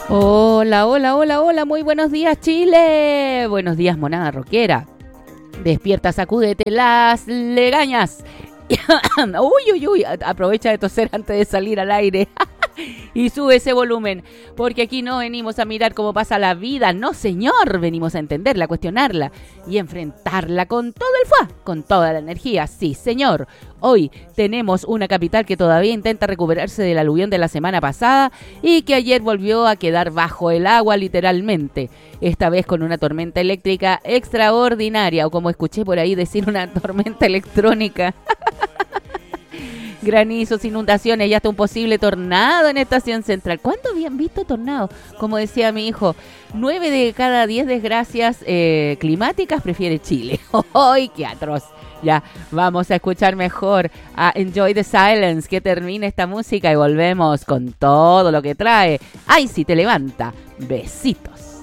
Hola, hola, hola, hola, muy buenos días, Chile. Buenos días, monada rockera. Despierta, sacúdete las legañas. Uy, uy, uy, aprovecha de toser antes de salir al aire. Y sube ese volumen, porque aquí no venimos a mirar cómo pasa la vida, no señor, venimos a entenderla, a cuestionarla y enfrentarla con todo el fuá, con toda la energía, sí señor. Hoy tenemos una capital que todavía intenta recuperarse del aluvión de la semana pasada y que ayer volvió a quedar bajo el agua literalmente, esta vez con una tormenta eléctrica extraordinaria, o como escuché por ahí decir, una tormenta electrónica. Granizos, inundaciones y hasta un posible tornado en Estación Central. ¿Cuándo habían visto tornado? Como decía mi hijo, 9 de cada 10 desgracias climáticas prefiere Chile. ¡Ay, qué atroz! Ya, vamos a escuchar mejor a Enjoy the Silence, que termine esta música y volvemos con todo lo que trae. ¡Ay, si te levanta! Besitos.